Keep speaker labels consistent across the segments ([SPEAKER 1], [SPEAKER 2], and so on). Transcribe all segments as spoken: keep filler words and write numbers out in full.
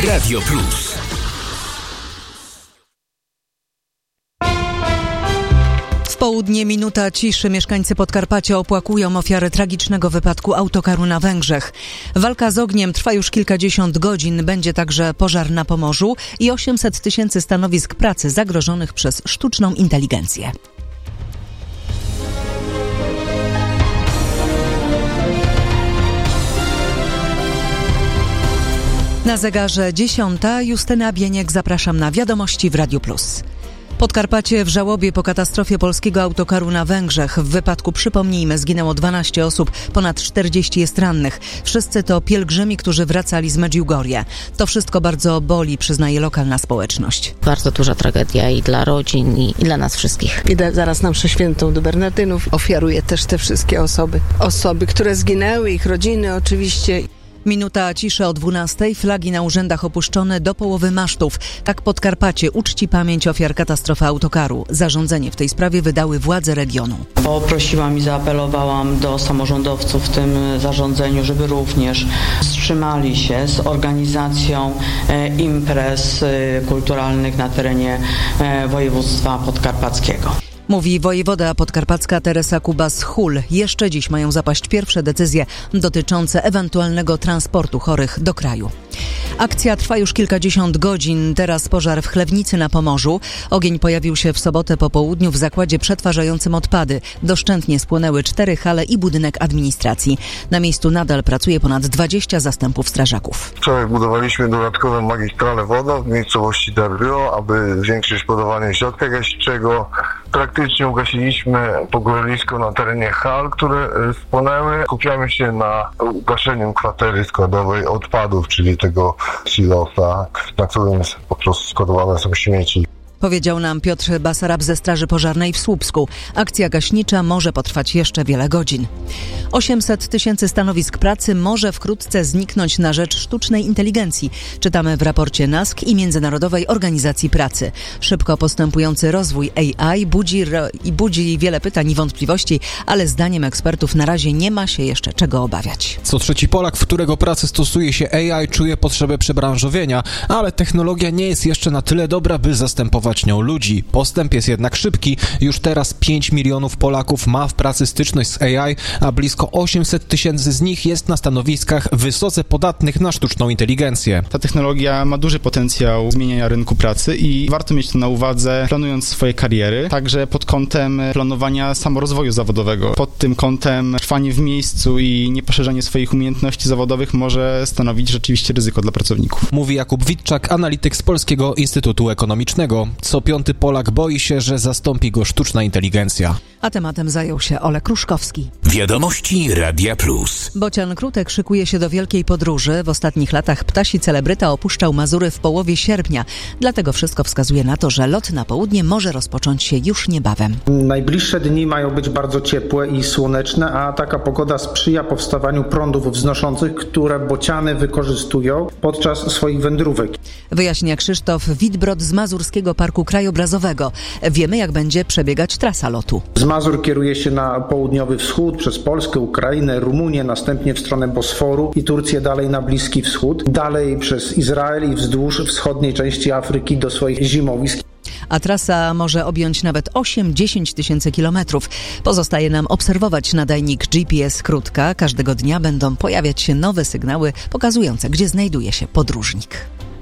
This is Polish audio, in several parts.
[SPEAKER 1] Radio Plus.
[SPEAKER 2] W południe minuta ciszy. Mieszkańcy Podkarpacia opłakują ofiarę tragicznego wypadku autokaru na Węgrzech. Walka z ogniem trwa już kilkadziesiąt godzin. Będzie także pożar na Pomorzu i osiemset tysięcy stanowisk pracy zagrożonych przez sztuczną inteligencję. Na zegarze dziesiąta. Justyna Bieniek, zapraszam na Wiadomości w Radiu Plus. Podkarpacie w żałobie po katastrofie polskiego autokaru na Węgrzech. W wypadku, przypomnijmy, zginęło dwanaście osób, ponad czterdzieści jest rannych. Wszyscy to pielgrzymi, którzy wracali z Medjugorje. To wszystko bardzo boli, przyznaje lokalna społeczność.
[SPEAKER 3] Bardzo duża tragedia i dla rodzin, i, i dla nas wszystkich.
[SPEAKER 4] Idę zaraz na mszę świętą do Bernardynów. Ofiaruję też te wszystkie osoby. Osoby, które zginęły, ich rodziny oczywiście.
[SPEAKER 2] Minuta ciszy o dwunastej. Flagi na urzędach opuszczone do połowy masztów. Tak Podkarpacie uczci pamięć ofiar katastrofy autokaru. Zarządzenie w tej sprawie wydały władze regionu.
[SPEAKER 5] Poprosiłam i zaapelowałam do samorządowców w tym zarządzeniu, żeby również wstrzymali się z organizacją e, imprez e, kulturalnych na terenie e, województwa podkarpackiego.
[SPEAKER 2] Mówi wojewoda podkarpacka Teresa Kubas-Hul. Jeszcze dziś mają zapaść pierwsze decyzje dotyczące ewentualnego transportu chorych do kraju. Akcja trwa już kilkadziesiąt godzin. Teraz pożar w Chlewnicy na Pomorzu. Ogień pojawił się w sobotę po południu w zakładzie przetwarzającym odpady. Doszczętnie spłonęły cztery hale i budynek administracji. Na miejscu nadal pracuje ponad dwadzieścia zastępów strażaków.
[SPEAKER 6] Wczoraj budowaliśmy dodatkowe magistrale wodą w miejscowości Darbio, aby zwiększyć podawanie środka gaśniczego. Praktycznie ugasiliśmy pogorelisko na terenie hal, które spłonęły. Skupiamy się na ugaszeniu kwatery składowej odpadów, czyli tego silosa, na którym po prostu składowane są śmieci.
[SPEAKER 2] Powiedział nam Piotr Basarab ze Straży Pożarnej w Słupsku. Akcja gaśnicza może potrwać jeszcze wiele godzin. osiemset tysięcy stanowisk pracy może wkrótce zniknąć na rzecz sztucznej inteligencji. Czytamy w raporcie N A S K i Międzynarodowej Organizacji Pracy. Szybko postępujący rozwój A I budzi, i budzi wiele pytań i wątpliwości, ale zdaniem ekspertów na razie nie ma się jeszcze czego obawiać.
[SPEAKER 7] Co trzeci Polak, w którego pracy stosuje się A I, czuje potrzebę przebranżowienia, ale technologia nie jest jeszcze na tyle dobra, by zastępować nią ludzi. Postęp jest jednak szybki. Już teraz pięć milionów Polaków ma w pracy styczność z A I, a blisko osiemset tysięcy z nich jest na stanowiskach wysoce podatnych na sztuczną inteligencję.
[SPEAKER 8] Ta technologia ma duży potencjał zmieniania rynku pracy i warto mieć to na uwadze, planując swoje kariery, także pod kątem planowania samorozwoju zawodowego. Pod tym kątem trwanie w miejscu i nieposzerzanie swoich umiejętności zawodowych może stanowić rzeczywiście ryzyko dla pracowników.
[SPEAKER 7] Mówi Jakub Witczak, analityk z Polskiego Instytutu Ekonomicznego. Co piąty Polak boi się, że zastąpi go sztuczna inteligencja.
[SPEAKER 2] A tematem zajął się Olek Kruszkowski.
[SPEAKER 1] Wiadomości Radia Plus.
[SPEAKER 2] Bocian Krutek szykuje się do wielkiej podróży. W ostatnich latach ptasi celebryta opuszczał Mazury w połowie sierpnia. Dlatego wszystko wskazuje na to, że lot na południe może rozpocząć się już niebawem.
[SPEAKER 9] Najbliższe dni mają być bardzo ciepłe i słoneczne, a taka pogoda sprzyja powstawaniu prądów wznoszących, które bociany wykorzystują podczas swoich wędrówek.
[SPEAKER 2] Wyjaśnia Krzysztof Witbrod z Mazurskiego Parku Krajobrazowego. Wiemy, jak będzie przebiegać trasa lotu.
[SPEAKER 9] Z Mazur kieruje się na południowy wschód, przez Polskę, Ukrainę, Rumunię, następnie w stronę Bosforu i Turcję dalej na Bliski Wschód, dalej przez Izrael i wzdłuż wschodniej części Afryki do swoich zimowisk.
[SPEAKER 2] A trasa może objąć nawet osiem do dziesięciu tysięcy kilometrów. Pozostaje nam obserwować nadajnik G P S Krutka. Każdego dnia będą pojawiać się nowe sygnały pokazujące, gdzie znajduje się podróżnik.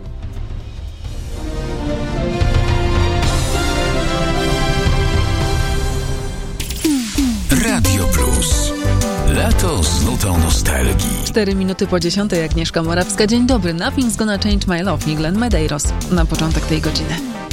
[SPEAKER 1] Radio Plus. Lato z nutą nostalgii.
[SPEAKER 10] Cztery minuty po dziesiątej. Agnieszka Morawska. Dzień dobry. Nothing's gonna change my love. Miglen Medeiros na początek tej godziny.